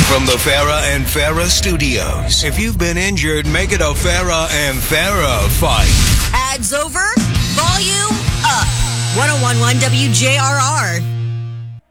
from the Farah and Farah studios. If you've been injured, make it a Farah and Farah fight. Ads over, volume up. 101.1 WJRR.